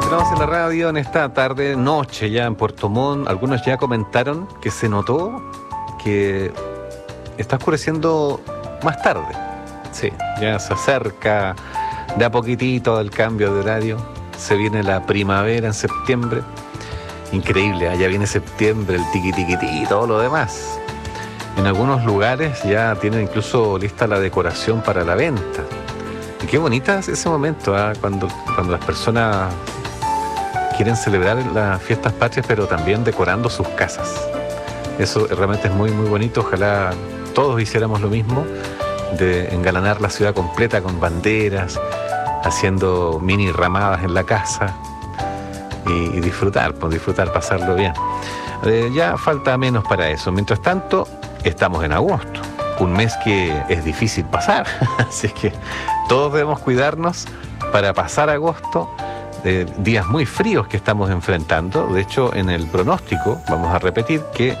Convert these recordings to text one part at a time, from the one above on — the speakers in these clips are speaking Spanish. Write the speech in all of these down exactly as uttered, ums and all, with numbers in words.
Continuamos en la radio en esta tarde, noche ya en Puerto Montt. Algunos ya comentaron que se notó que está oscureciendo más tarde. Sí, ya se acerca de a poquitito el cambio de horario. Se viene la primavera en septiembre. Increíble, ¿eh? Ya viene septiembre, el tiqui-tiqui-ti y todo lo demás. En algunos lugares ya tienen incluso lista la decoración para la venta. Y qué bonita es ese momento, ¿eh? cuando, cuando las personas quieren celebrar las fiestas patrias, pero también decorando sus casas. Eso realmente es muy, muy bonito. Ojalá todos hiciéramos lo mismo, de engalanar la ciudad completa con banderas, haciendo mini ramadas en la casa y, y disfrutar, pues disfrutar, pasarlo bien. Eh, ya falta menos para eso. Mientras tanto, estamos en agosto, un mes que es difícil pasar, así es que todos debemos cuidarnos para pasar agosto. De días muy fríos que estamos enfrentando. De hecho, en el pronóstico vamos a repetir que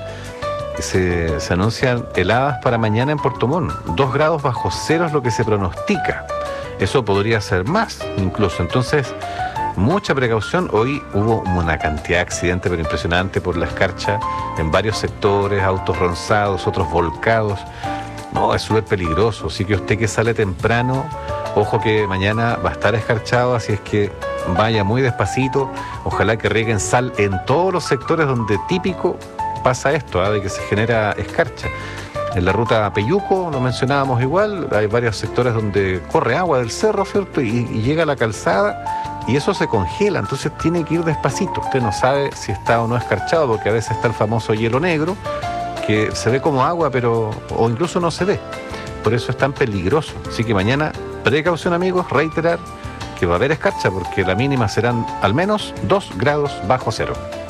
se, se anuncian heladas para mañana en Puerto Montt. Dos grados bajo cero es lo que se pronostica. Eso podría ser más incluso. Entonces, mucha precaución. Hoy hubo una cantidad de accidentes pero impresionante por la escarcha en varios sectores, autos ronzados, otros volcados. No, es súper peligroso. Así que usted que sale temprano, ojo que mañana va a estar escarchado, así es que vaya muy despacito. Ojalá que rieguen sal en todos los sectores donde típico pasa esto, ¿eh? de que se genera escarcha. En la ruta Peyuco, lo mencionábamos igual, hay varios sectores donde corre agua del cerro, ¿cierto? Y, y llega a la calzada y eso se congela, entonces tiene que ir despacito. Usted no sabe si está o no escarchado, porque a veces está el famoso hielo negro, que se ve como agua, pero o incluso no se ve. Por eso es tan peligroso. Así que mañana, precaución amigos, reiterar que va a haber escarcha porque la mínima serán al menos dos grados bajo cero.